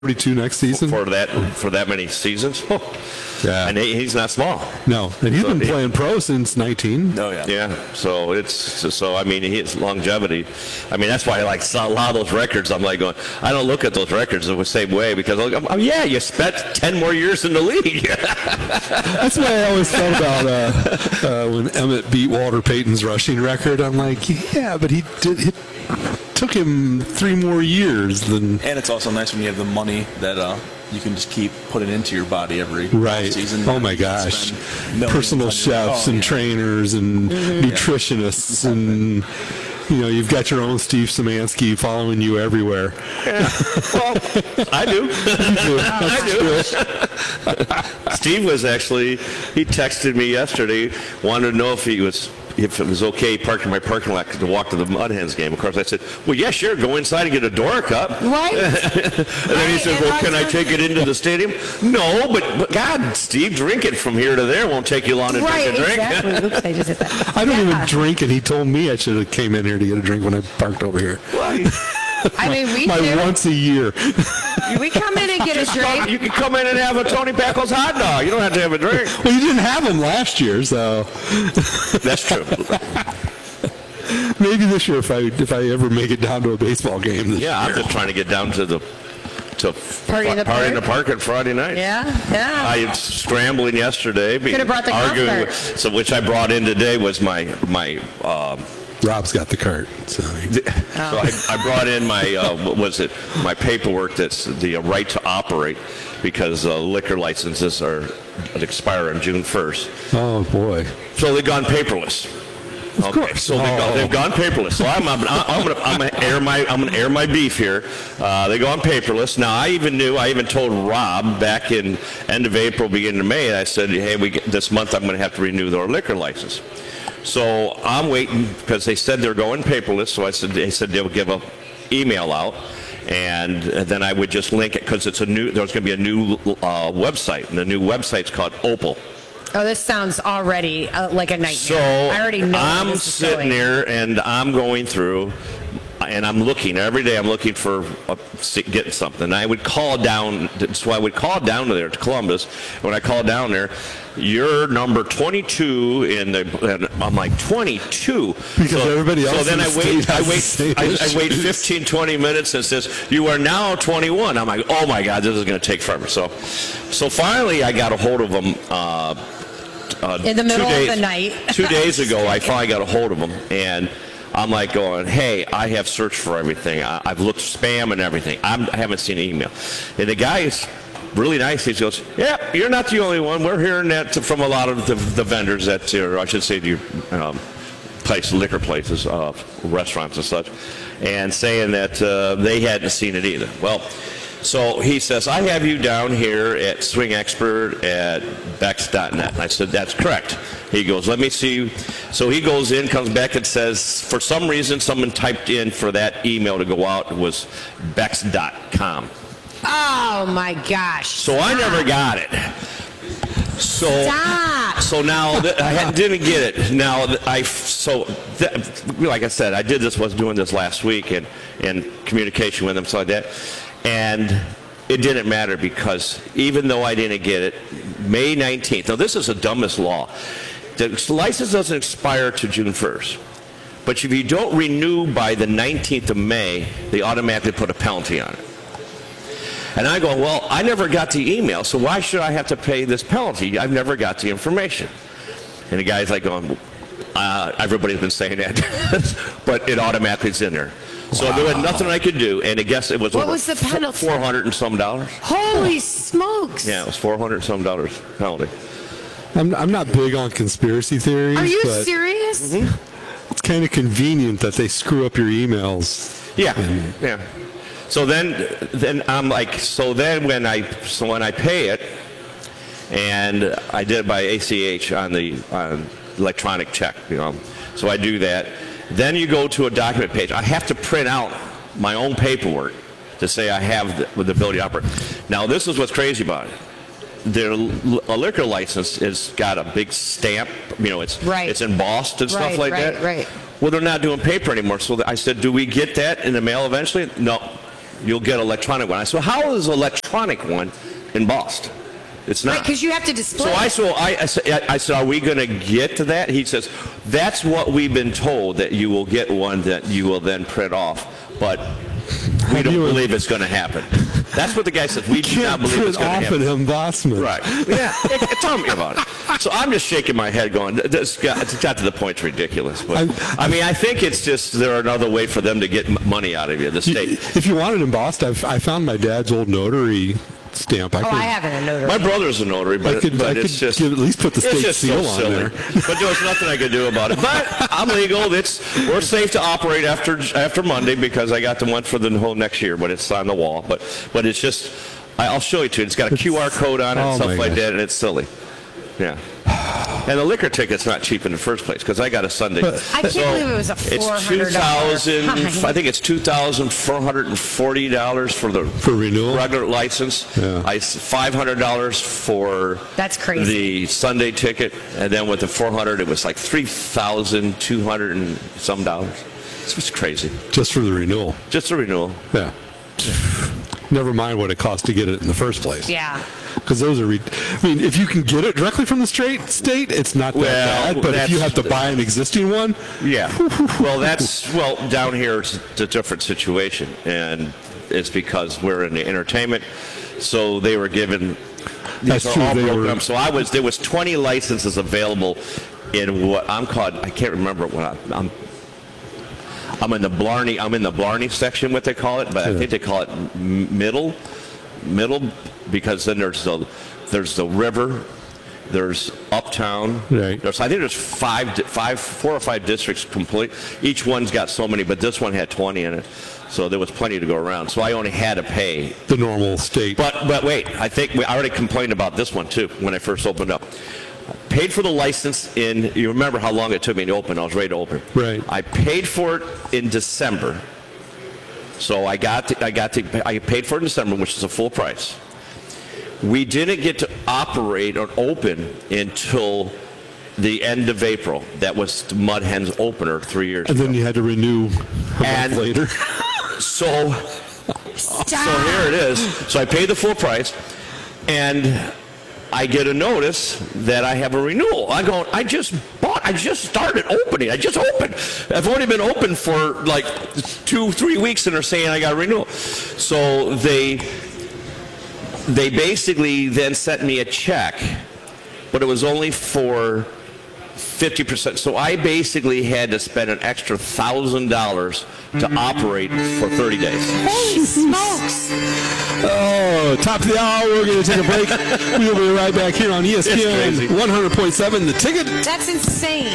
42 next season for that many seasons. Yeah, and he's not small. No, and he's been playing pro since 19. Oh yeah. Yeah. So I mean, his longevity. I mean, that's why I like saw a lot of those records. I'm like going, I don't look at those records the same way because yeah, you spent 10 more years in the league. That's why I always felt about when Emmett beat Walter Payton's rushing record. I'm like, yeah, but he took him 3 more years than. And it's also nice when you have the money that you can just keep putting into your body every season. Oh my gosh, personal chefs and trainers and nutritionists and. You've got your own Steve Szymanski following you everywhere. Yeah. Well, I do. I do. Steve was he texted me yesterday, wanted to know if it was okay parking my parking lot to walk to the Mud Hens game. Of course, I said, well, yeah, sure, go inside and get a Dora cup. Right. And then he said, well, can I take it into the stadium? No, but God, Steve, drink it from here to there won't take you long to drink a drink. Exactly. Oops, I just hit that. I don't even drink, and he told me I should have came in here to get a drink when I parked over here. I mean, we once a year. We come in and get a drink. You can come in and have a Tony Packles hot dog. You don't have to have a drink. Well, you didn't have them last year, so. That's true. Maybe this year, if I ever make it down to a baseball game. I'm just trying to get down to Party in the Park on Friday night. Yeah. I was scrambling yesterday. Could have brought the arguing golf cart. Which I brought in today was my Rob's got the cart. So I brought in my paperwork that's the right to operate because liquor licenses expire on June 1st. Oh boy! So they've gone paperless. Of course. So they've gone paperless. So I'm gonna air my beef here. They go on paperless. Now I even told Rob back in end of April, beginning of May. I said, hey, this month I'm going to have to renew our liquor license. So I'm waiting because they said they're going paperless. So they said they'll give an email out, and then I would just link it because there's going to be a new website, and the new website's called Opal. Oh, this sounds already like a nightmare. So I already know. I'm sitting there and I'm going through, and I'm looking every day. I'm looking for getting something. I would call down, so I would call down to Columbus. When I call down there, you're number 22 and I'm like 22 because everybody else. So then I wait 15, 20 minutes and it says you are now 21. I'm like, oh my God, this is going to take forever. So finally I got a hold of them. In the middle of the night. 2 days ago, I finally got a hold of them, and I'm like going, hey, I have searched for everything. I've looked spam and everything. I haven't seen an email. And the guy is really nice. He goes, yeah, you're not the only one. We're hearing that from a lot of the vendors at your, I should say, your liquor places, restaurants and such, and saying that they hadn't seen it either. Well, so he says, I have you down here at Swing Expert at Bex.net. And I said, that's correct. He goes, let me see. So he goes in, comes back and says, for some reason, someone typed in for that email to go out was Bex.com. Oh, my gosh. So I never got it. Stop. So now I didn't get it. Now like I said, I was doing this last week and communication with them, so like that. And it didn't matter because even though I didn't get it, May 19th. Now this is the dumbest law. The license doesn't expire to June 1st. But if you don't renew by the 19th of May, they automatically put a penalty on it. And I go, well, I never got the email, so why should I have to pay this penalty? I've never got the information. And the guy's like going, everybody's been saying that, but it automatically is in there. So there was nothing I could do, and I guess it was what was the penalty? $400 and some. Holy smokes! Yeah, it was $400 and some penalty. I'm not big on conspiracy theories. Are you serious? Mm-hmm. It's kind of convenient that they screw up your emails. Yeah, yeah. So then I'm like, when I pay it, and I did it by ACH on electronic check, so I do that. Then you go to a document page. I have to print out my own paperwork to say I have the ability to operate. Now, this is what's crazy about it. A liquor license has got a big stamp. It's embossed and stuff like that. Right. Well, they're not doing paper anymore. So I said, do we get that in the mail eventually? No. you'll get an electronic one. I said, how is an electronic one embossed? It's not. Right, because you have to display. So I said, are we going to get to that? He says, that's what we've been told, that you will get one that you will then print off, but we don't believe it's going to happen. That's what the guy said. We do not believe it's going to happen. An embossment. Right. Yeah. Tell me about it. So I'm just shaking my head going, it's got to the point it's ridiculous. But I mean, I think it's just there another way for them to get money out of you, the state. If you want it embossed, I found my dad's old notary stamp. I have a notary. My brother's a notary, but it's just at least put the state seal so on there. But there was nothing I could do about it. But I'm legal. We're safe to operate after Monday because I got the one for the whole next year, but it's on the wall. But it's just, I'll show you too. It's got a QR code on it and stuff like that, and it's silly. Yeah. And the liquor ticket's not cheap in the first place because I got a Sunday. I can't believe it was a $400. I think it's $2,440 for the renewal regular license. Yeah. $500 for that's crazy. The Sunday ticket, and then with the $400, it was like $3,200 and some dollars. It's just crazy. Just for the renewal. Just the renewal. Yeah. Never mind what it costs to get it in the first place. Yeah. Because those are, I mean, if you can get it directly from the state, it's not that bad. But if you have to buy an existing one, yeah. Well, down here it's a different situation, and it's because we're in the entertainment, so they were given. These are all broken up. So there was 20 licenses available in what I'm called. I can't remember what I'm in the Blarney section, what they call it, but I think they call it middle, because then there's the river, there's uptown. Right. I think there's 4 or 5 districts complete. Each one's got so many, but this one had 20 in it, so there was plenty to go around. So I only had to pay the normal state. But wait, I think I already complained about this one too when I first opened up. Paid for the license you remember how long it took me to open. I was ready to open. Right. I paid for it in December. So I paid for it in December, which is a full price. We didn't get to operate or open until the end of April. That was the Mud Hens opener 3 years ago. And then you had to renew a month later. So here it is. So I paid the full price, and I get a notice that I have a renewal. I just started opening. I just opened. I've only been open for like 2-3 weeks, and they're saying I got a renewal. So they basically then sent me a check, but it was only for 50%. So I basically had to spend an extra $1,000 to operate for 30 days. Holy smokes! Oh, top of the hour. We're going to take a break. We'll be right back here on ESPN 100.7. The Ticket. That's insane.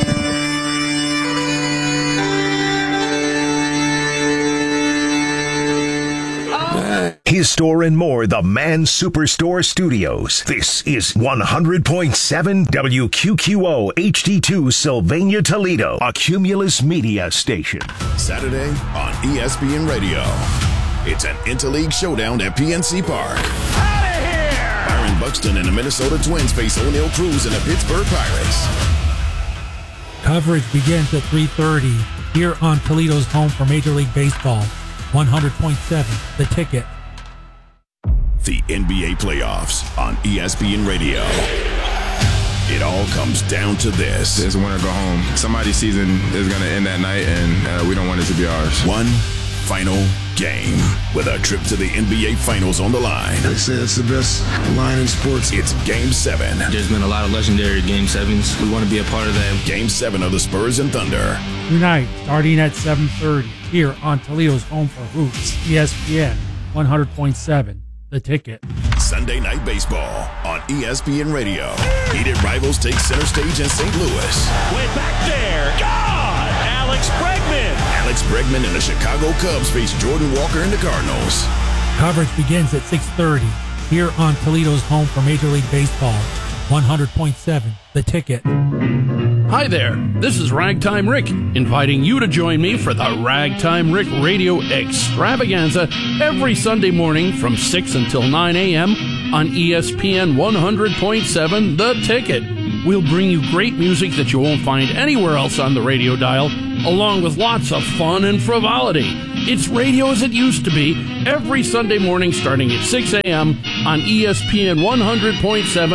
His Store and More, the Man Superstore Studios. This is 100.7 WQQO HD2 Sylvania, Toledo, a Cumulus Media station. Saturday on ESPN Radio. It's an interleague showdown at PNC Park. Out of here! Byron Buxton and the Minnesota Twins face O'Neal Cruz and the Pittsburgh Pirates. Coverage begins at 3:30 here on Toledo's home for Major League Baseball. 100.7, The Ticket. The NBA playoffs on ESPN Radio. It all comes down to this. It's win or go home. Somebody's season is going to end that night, and we don't want it to be ours. One final game with a trip to the NBA Finals on the line. They say it's the best line in sports. It's Game 7. There's been a lot of legendary Game 7s. We want to be a part of that. Game 7 of the Spurs and Thunder. Tonight, starting at 7:30 here on Toledo's home for hoops, ESPN 100.7, The Ticket. Sunday Night Baseball on ESPN Radio. Heated rivals take center stage in St. Louis. Way back there. God! Alex Bregman. Alex Bregman and the Chicago Cubs face Jordan Walker and the Cardinals. Coverage begins at 6:30 here on Toledo's home for Major League Baseball. 100.7, The Ticket. Hi there, this is Ragtime Rick, inviting you to join me for the Ragtime Rick Radio Extravaganza every Sunday morning from 6 until 9 a.m. on ESPN 100.7 The Ticket. We'll bring you great music that you won't find anywhere else on the radio dial, along with lots of fun and frivolity. It's radio as it used to be, every Sunday morning starting at 6 a.m. on ESPN 100.7